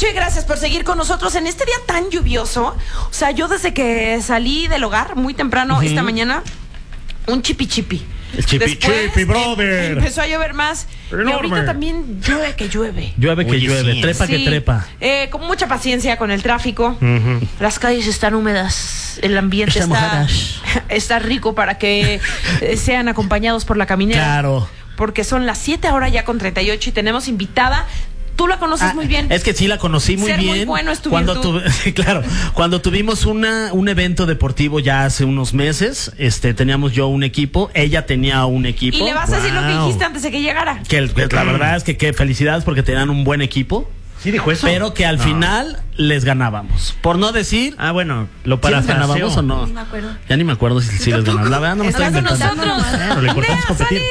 Muchas gracias por seguir con nosotros en este día tan lluvioso. O sea, yo desde que salí del hogar muy temprano esta mañana, un chipi. El chipi brother. Empezó a llover más. Enorme. Y ahorita también llueve que llueve. Llueve que llueve, sí. trepa que trepa. Con mucha paciencia con el tráfico. Las calles están húmedas. El ambiente está rico para que sean acompañados por la caminera. Claro. Porque son las 7 ahora ya con 38 y tenemos invitada. Tú la conoces muy bien. Es que sí la conocí muy bien. Muy bueno es tu virtud. Sí, claro. Cuando tuvimos un evento deportivo ya hace unos meses, teníamos yo un equipo, ella tenía un equipo. Y le vas a decir lo que dijiste antes de que llegara. Que la verdad es que felicidades porque tenían un buen equipo. Sí, dijo eso. Pero que al final les ganábamos. Por no decir. Ah, bueno, lo ¿sí les ganábamos o no? Ni me acuerdo. Ya ni me acuerdo si les ganábamos. La verdad no me estoy inventando. Bueno, le cortamos competir.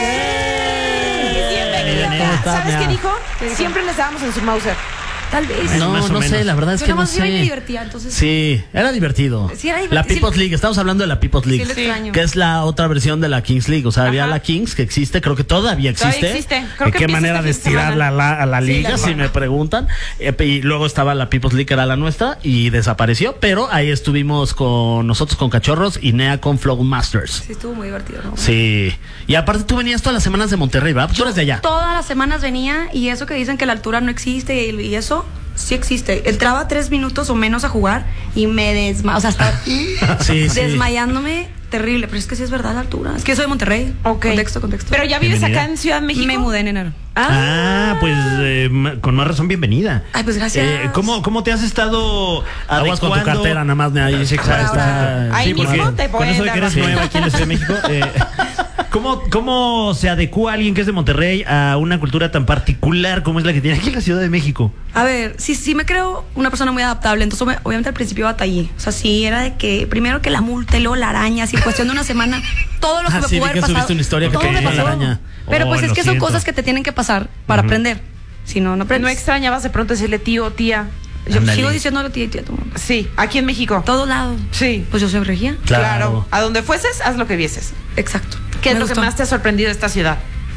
¿Sabes qué dijo? Siempre les dábamos en su Mauser. Tal vez. No sé, la verdad es que no sé. Yo me divertía, entonces. Sí, era divertido. Sí, era divertido. La People's League, estamos hablando de la People's League. Sí, lo extraño. Que es la otra versión de la Kings League. O sea, había la Kings que existe, creo que todavía existe. Todavía existe. Creo ¿De que qué empieza manera de este fin de estirarla a la liga, la si liga. me preguntan? Y luego estaba la People's League, que era la nuestra, y desapareció. Pero ahí estuvimos nosotros con Cachorros y Nea con Flow Masters. Sí, estuvo muy divertido, ¿no? Sí. Y aparte tú venías todas las semanas de Monterrey, ¿verdad? Tú eres de allá. Todas las semanas venía y eso que dicen que la altura no existe y eso sí existe. Entraba 3 minutos o menos a jugar y me o sea, estaba Sí. desmayándome terrible, pero es que sí es verdad la altura. Es que yo soy de Monterrey. Ok. Contexto. Pero ya vives Bienvenida. acá en Ciudad de México. Me mudé en enero. Pues con más razón, bienvenida. Ay, pues gracias. ¿Cómo te has estado Aguas con tu adecuando? cartera, nada más de ahí. Sí, exacto. Ahí Sí, porque mismo te con pueden eso de que eres dar. nueva aquí en la Ciudad de México. ¿Cómo se adecua alguien que es de Monterrey a una cultura tan particular como es la que tiene aquí en la Ciudad de México? A ver, sí me creo una persona muy adaptable, entonces obviamente al principio batallé. O sea, sí era de que primero que la multa y luego la araña, así en cuestión de una semana, todo lo que me Sí, pudo vi haber que pasado. subiste una historia que todo te me pasó pasó. la araña. Pero pues es lo que son siento. cosas que te tienen que pasar para aprender. Si no, no aprendes. No extrañabas de pronto decirle tío o tía. Yo Ándale. sigo diciéndolo tía y tía tu mamá. Sí, aquí en México. Todos lados. Sí. Pues yo soy regia. Claro. A donde fueses, haz lo que vieses. Exacto. ¿Qué es Me lo que gustó. más te ha sorprendido de esta ciudad?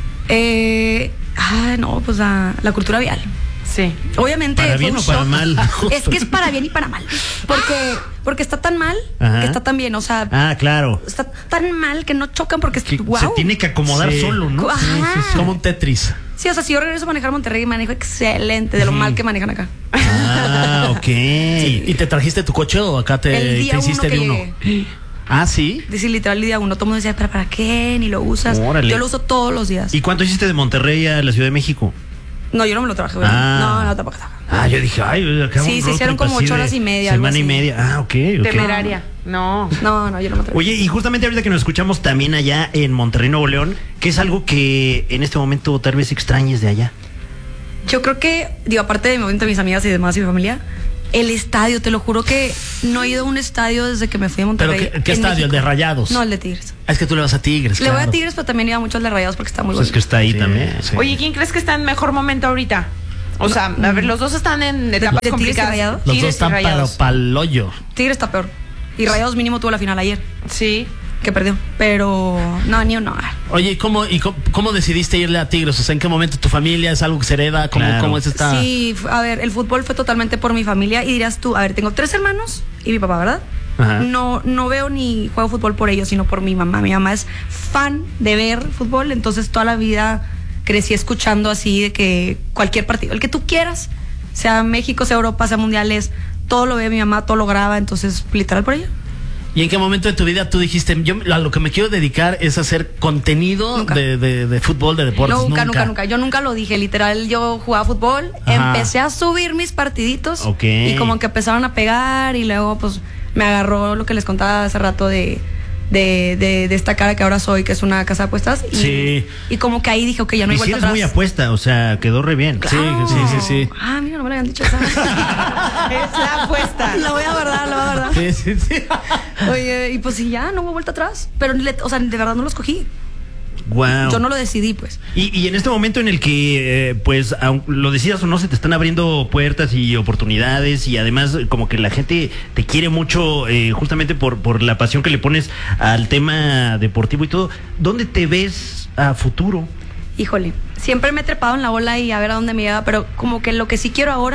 No, pues la cultura vial. Sí. Obviamente ¿Para fue bien un o para shock. mal? Es que es para bien y para mal. Porque está tan mal Ajá. que está tan bien. O sea, Claro. está tan mal que no chocan porque Que wow. se tiene que acomodar Sí. solo, ¿no? Ajá. Es como un Tetris. Sí, o sea, si yo regreso a manejar Monterrey, manejo excelente de lo mal que manejan acá. Ok. ¿Y te trajiste tu coche o acá El día te hiciste uno que de uno? llegué. Ah, sí. Decir literal el día uno, todo el mundo decía, ¿pero para qué? Ni lo usas. Órale. Yo lo uso todos los días. ¿Y cuánto hiciste de Monterrey a la Ciudad de México? No, yo no me lo traje, güey. No, tampoco. Yo dije, acá Sí, un se road hicieron trip como así 8 de horas y media, algo Semana y así. media. Ok. Temeraria. No. No, yo no me lo traje. Oye, y justamente ahorita que nos escuchamos también allá en Monterrey, Nuevo León, ¿qué es algo que en este momento tal vez extrañes de allá? Yo creo que, aparte de mi momento, mis amigas y demás y mi familia, el estadio, te lo juro que no he ido a un estadio desde que me fui a ¿Pero Monterrey. qué en estadio? ¿El de México. Rayados? No, el de Tigres. Es que tú le vas a Tigres, Le voy claro. a Tigres, pero también iba mucho al de Rayados porque está muy Pues es bueno. que está ahí Sí, también. sí. Oye, ¿quién crees que está en mejor momento ahorita? O sea, a ver, los dos están en etapas ¿De Tigres y complicadas. Rayados? Los dos Tigres y están Rayados. para el hoyo. Tigres está peor. Y Rayados mínimo tuvo la final ayer, Sí. que perdió. Pero no, ni uno. Oye, ¿cómo decidiste irle a Tigres? O sea, ¿en qué momento tu familia es algo que se hereda? Claro. ¿Cómo es esta? Sí, a ver, el fútbol fue totalmente por mi familia. Y dirás tú, a ver, tengo 3 hermanos y mi papá, ¿verdad? Ajá. No veo ni juego fútbol por ellos, sino por mi mamá. Mi mamá es fan de ver fútbol, entonces toda la vida crecí escuchando así de que cualquier partido, el que tú quieras, sea México, sea Europa, sea mundiales, todo lo ve mi mamá, todo lo graba, entonces literal por ella. ¿Y en qué momento de tu vida tú dijiste, yo a lo que me quiero dedicar es hacer contenido Nunca. de fútbol, de deportes? Nunca. Yo nunca lo dije, literal, yo jugaba fútbol, Ajá. empecé a subir mis partiditos Ok. y como que empezaron a pegar y luego pues me agarró lo que les contaba hace rato de esta cara que ahora soy, que es una casa de apuestas. Y, Sí. y como que ahí dije, ok, ya no hay Y sí vuelta es atrás. muy apuesta, o sea, quedó re bien. Sí, sí. Ah, mira, no me lo habían dicho. ¿Sabes? Es la apuesta. La voy a guardar. Sí. Oye, y pues sí, ya, no hubo vuelta atrás. Pero, o sea, de verdad no lo escogí. Wow. Yo no lo decidí, pues. Y en este momento en el que, pues, lo decidas o no, se te están abriendo puertas y oportunidades y además como que la gente te quiere mucho justamente por la pasión que le pones al tema deportivo y todo. ¿Dónde te ves a futuro? Híjole, siempre me he trepado en la ola y a ver a dónde me lleva, pero como que lo que sí quiero ahora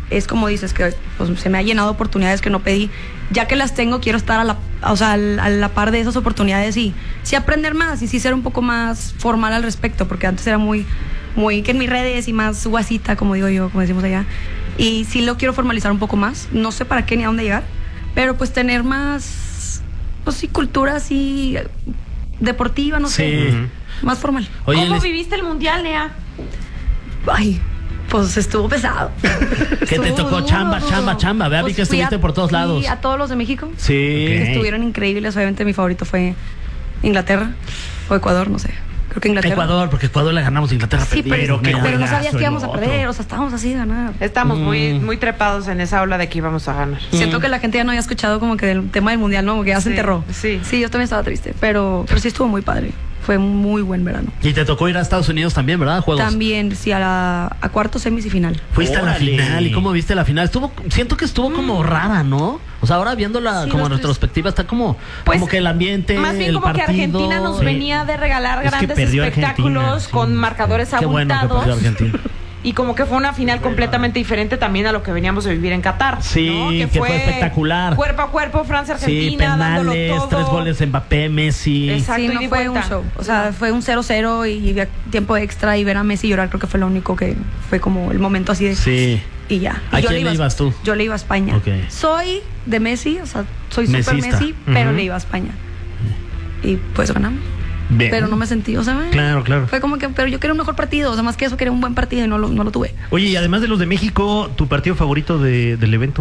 es como dices, que pues, se me ha llenado de oportunidades que no pedí. Ya que las tengo, quiero estar a la par de esas oportunidades y sí aprender más y sí ser un poco más formal al respecto, porque antes era muy que en mis redes y más guasita, como digo yo, como decimos allá. Y sí lo quiero formalizar un poco más. No sé para qué ni a dónde llegar, pero pues tener más, pues sí, cultura así deportiva, no sé, más formal. Oye, ¿cómo viviste el mundial, Nea? Ay, pues estuvo pesado. ¿Qué te tocó? Chamba. Vea, Pues vi que estuviste por todos lados. Sí, a todos los de México. Sí. Que estuvieron increíbles. Obviamente mi favorito fue Inglaterra o Ecuador, no sé. Creo que Inglaterra. Ecuador, porque Ecuador le ganamos a Inglaterra. Sí, pero no sabías que íbamos a otro. perder. O sea, estábamos así de ganar. Estamos muy trepados en esa ola de que íbamos a ganar. Siento que la gente ya no había escuchado como que del tema del mundial, ¿no? Como que ya se enterró. Sí. Sí, yo también estaba triste. Pero sí estuvo muy padre. Fue un muy buen verano. Y te tocó ir a Estados Unidos también, ¿verdad? Juegos. También, sí, a cuartos, semis y final. Fuiste a la Órale. final. ¿Y cómo viste la final? Siento que estuvo como rara, ¿no? O sea, ahora viéndola Sí, como en los tres. retrospectiva, está como que el ambiente, Más bien el como partido, que Argentina nos sí. venía de regalar Es que grandes perdió espectáculos Argentina, sí. con marcadores Qué bueno que abultados. perdió Argentina. Y como que fue una final completamente diferente también a lo que veníamos de vivir en Qatar. Sí, ¿no? que fue espectacular. Cuerpo a cuerpo, Francia-Argentina, Sí, dándolo penales, todo. 3 goles de Mbappé, Messi. Exacto. Sí, ida no y fue un vuelta. show. O sea, fue un 0-0 y tiempo extra y ver a Messi llorar creo que fue lo único que fue como el momento así de... Sí. Y ya. ¿A Y yo quién le ibas tú? Yo le iba a España. Ok. Soy de Messi, o sea, soy súper Mesista. Messi, pero Ujú. le iba a España. Y pues ganamos. Bien. Pero no me sentí, o sea, Claro. fue como que, pero yo quería un mejor partido, o sea, más que eso quería un buen partido y no lo tuve. Oye, y además de los de México, ¿tu partido favorito del evento?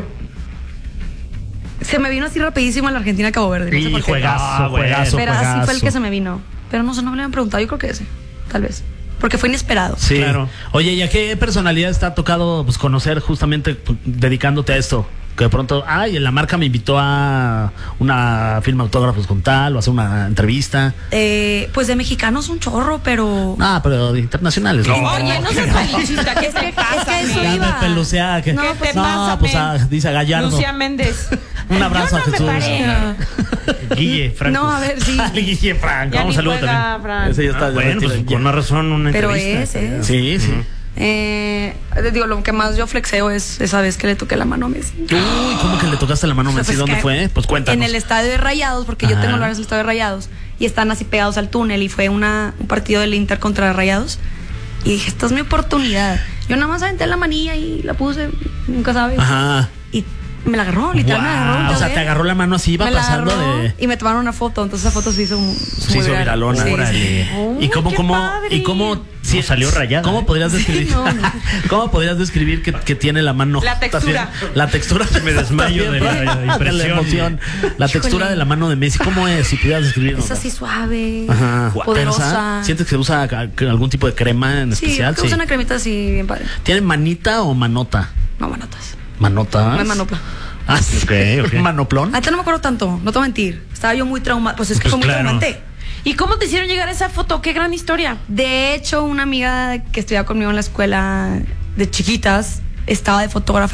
Se me vino así rapidísimo la Argentina Cabo Verde. No sé por qué. juegazo. Pero así fue el que se me vino. Pero no sé, no me lo habían preguntado, yo creo que ese, tal vez. Porque fue inesperado. Sí. Claro. Oye, ¿y a qué personalidad te ha tocado pues, conocer justamente dedicándote a esto? Que de pronto, la marca me invitó a una firma de autógrafos con tal, o a hacer una entrevista. Pues de mexicanos un chorro, pero... Pero de internacionales. ¿no? Oye, no seas malichista, ¿qué te pasa? eso Ya Nea? me pelusea. Que, No, ¿Qué pues, te pasa, pues men? dice a Gallardo. Lucía Méndez. Un abrazo Yo no a Jesús. me paré. Guille, Franco. No, a ver, sí. Guille Franco. Ya Un ni saludo juega, también. Fran. Ese ya está. Bueno, pues con una razón, una Pero entrevista. Sí. digo, lo que más yo flexeo es esa vez que le toqué la mano a Messi. Uy, ¿cómo que le tocaste la mano a Messi? Pues ¿Dónde que fue? Pues cuéntanos. En el estadio de Rayados, porque yo Ajá. tengo lugares en el estadio de Rayados y están así pegados al túnel y fue un partido del Inter contra Rayados y dije, esta es mi oportunidad. Yo nada más aventé la manilla y la puse, nunca sabes. Ajá. Y me la agarró, literal, me agarró. Guau, o sea, ¿ya te ves? agarró la mano así, iba Me la pasando agarró de. y me tomaron una foto, entonces esa foto se hizo Se hizo viralona. Sí, Órale. sí. Uy, ¿Y cómo, qué cómo, padre. y cómo No salió rayada, ¿Cómo ¿eh? podrías describir? No, no. ¿Cómo podrías describir que tiene la mano? La textura. Está bien. La textura. Me desmayo de la impresión. emoción. La textura Híjole. de la mano de Messi. ¿Cómo es? Si pudieras describirlo. Es así suave, Ajá. poderosa. ¿Tensa? ¿Sientes que usa algún tipo de crema en Sí, especial? que usa una cremita así bien padre. ¿Tiene manita o manota? No, manotas. ¿Manotas? No es manopla. Ah, sí. Ok. ¿Manoplón? Ahorita no me acuerdo tanto, no te voy a mentir. Estaba yo muy traumada. Pues es que Pues fue muy claro. traumante. ¿Y cómo te hicieron llegar a esa foto? ¡Qué gran historia! De hecho, una amiga que estudiaba conmigo en la escuela de chiquitas estaba de fotógrafa